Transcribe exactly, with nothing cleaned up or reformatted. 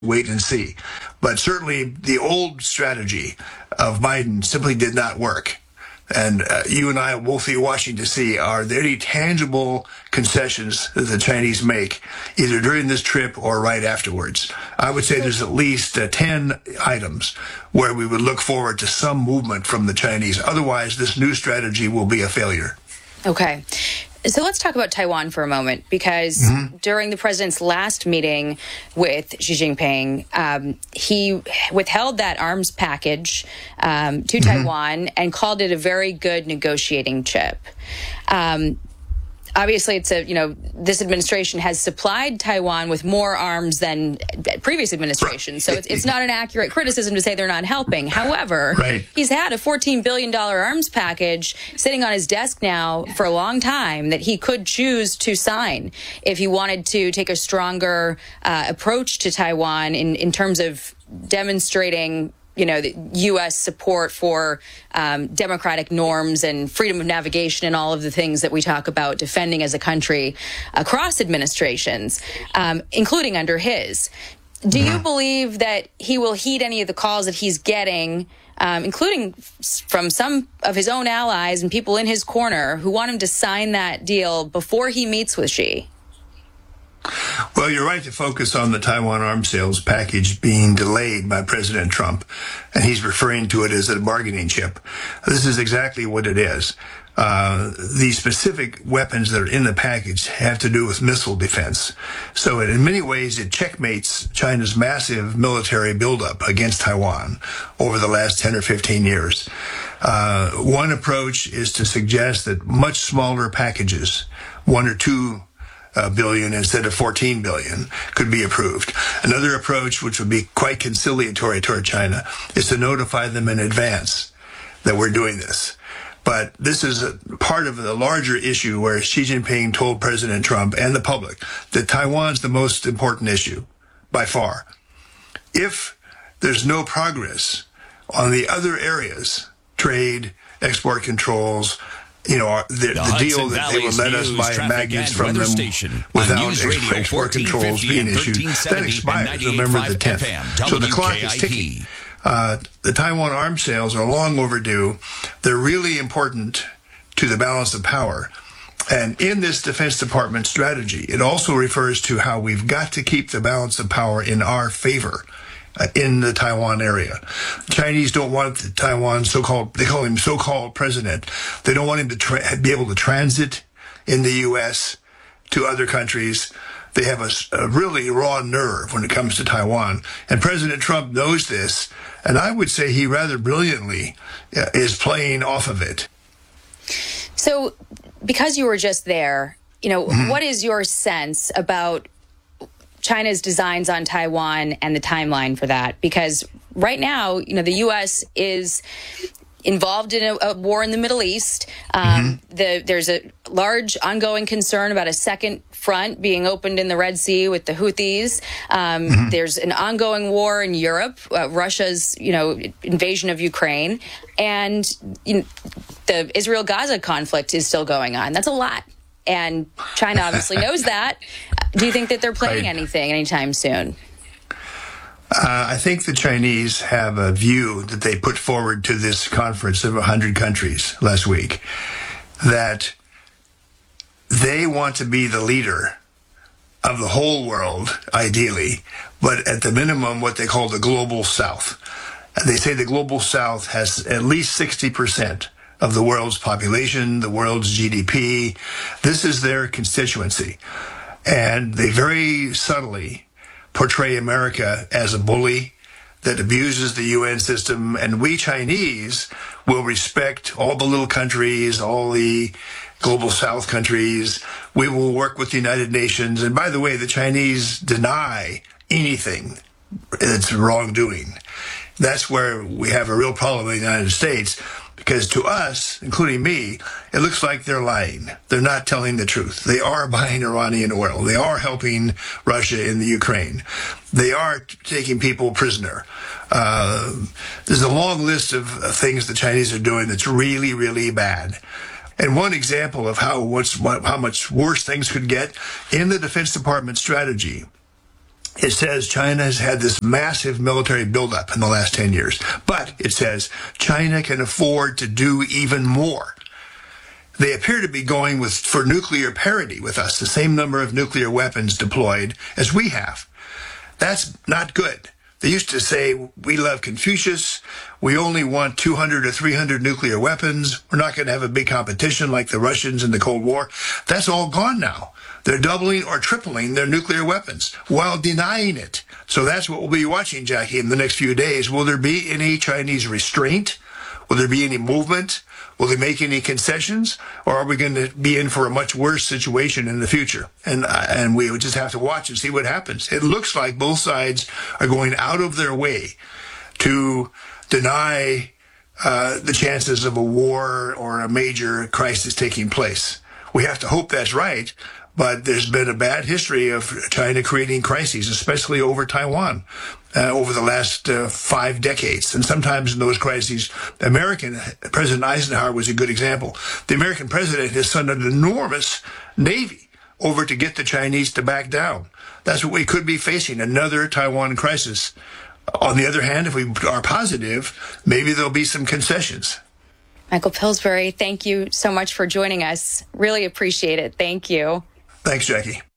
wait and see. But certainly the old strategy of Biden simply did not work. And uh, you and I will both be watching to see, are there any tangible concessions that the Chinese make either during this trip or right afterwards? I would say there's at least uh, ten items where we would look forward to some movement from the Chinese. Otherwise, this new strategy will be a failure. Okay. So let's talk about Taiwan for a moment, because mm-hmm. during the president's last meeting with Xi Jinping, um, he withheld that arms package um, to mm-hmm. Taiwan and called it a very good negotiating chip. Um, Obviously, it's a, you know, this administration has supplied Taiwan with more arms than previous administrations. So it's, it's not an accurate criticism to say they're not helping. However, right. he's had a fourteen billion dollars arms package sitting on his desk now for a long time that he could choose to sign if he wanted to take a stronger uh, approach to Taiwan in, in terms of demonstrating, you know, the U S support for um, democratic norms and freedom of navigation and all of the things that we talk about defending as a country across administrations, um, including under his. Do you believe that he will heed any of the calls that he's getting, um, including from some of his own allies and people in his corner who want him to sign that deal before he meets with Xi? Well, you're right to focus on the Taiwan arms sales package being delayed by President Trump, and he's referring to it as a bargaining chip. This is exactly what it is. Uh, the specific weapons that are in the package have to do with missile defense. So in many ways, it checkmates China's massive military buildup against Taiwan over the last ten or fifteen years. Uh, one approach is to suggest that much smaller packages, one or two Uh, billion instead of fourteen billion, could be approved. Another approach, which would be quite conciliatory toward China, is to notify them in advance that we're doing this. But this is a part of the larger issue where Xi Jinping told President Trump and the public that Taiwan's the most important issue by far. If there's no progress on the other areas, trade, export controls, you know, the, the, the deal that they would let us buy magnets from them without export controls being issued, that expires November the tenth. So the clock is ticking. Uh, the Taiwan arms sales are long overdue. They're really important to the balance of power. And in this Defense Department strategy, it also refers to how we've got to keep the balance of power in our favor Uh, in the Taiwan area. The Chinese don't want the Taiwan so-called, they call him so-called president. They don't want him to tra- be able to transit in the U S to other countries. They have a, a really raw nerve when it comes to Taiwan. And President Trump knows this. And I would say he rather brilliantly uh, is playing off of it. So because you were just there, you know, mm-hmm. what is your sense about China's designs on Taiwan and the timeline for that? Because right now, you know, the U S is involved in a, a war in the Middle East. Um, mm-hmm. the, there's a large ongoing concern about a second front being opened in the Red Sea with the Houthis. Um, mm-hmm. There's an ongoing war in Europe, uh, Russia's, you know, invasion of Ukraine, and you know, the Israel-Gaza conflict is still going on. That's a lot. And China obviously knows that. Do you think that they're planning right. anything anytime soon? Uh, I think the Chinese have a view that they put forward to this conference of one hundred countries last week, that they want to be the leader of the whole world, ideally, but at the minimum, what they call the global south. And they say the global south has at least sixty percent of the world's population, the world's G D P. This is their constituency. And they very subtly portray America as a bully that abuses the U N system. And we Chinese will respect all the little countries, all the global south countries. We will work with the United Nations. And by the way, the Chinese deny anything that's wrongdoing. That's where we have a real problem in the United States. Because to us, including me, it looks like they're lying. They're not telling the truth. They are buying Iranian oil. They are helping Russia in the Ukraine. They are taking people prisoner. Uh, there's a long list of things the Chinese are doing that's really, really bad. And one example of how what's how much worse things could get in the Defense Department strategy, It says China has had this massive military buildup in the last ten years. But it says China can afford to do even more. They appear to be going with for nuclear parity with us, the same number of nuclear weapons deployed as we have. That's not good. They used to say, we love Confucius. We only want two hundred or three hundred nuclear weapons. We're not going to have a big competition like the Russians in the Cold War. That's all gone now. They're doubling or tripling their nuclear weapons while denying it. So that's what we'll be watching, Jackie, in the next few days. Will there be any Chinese restraint? Will there be any movement? Will they make any concessions? Or are we going to be in for a much worse situation in the future? And uh, and we would just have to watch and see what happens. It looks like both sides are going out of their way to deny uh, the chances of a war or a major crisis taking place. We have to hope that's right. But there's been a bad history of China creating crises, especially over Taiwan, uh, over the last uh, five decades. And sometimes in those crises, American President Eisenhower was a good example. The American president has sent an enormous navy over to get the Chinese to back down. That's what we could be facing, another Taiwan crisis. On the other hand, if we are positive, maybe there'll be some concessions. Michael Pillsbury, thank you so much for joining us. Really appreciate it. Thank you. Thanks, Jackie.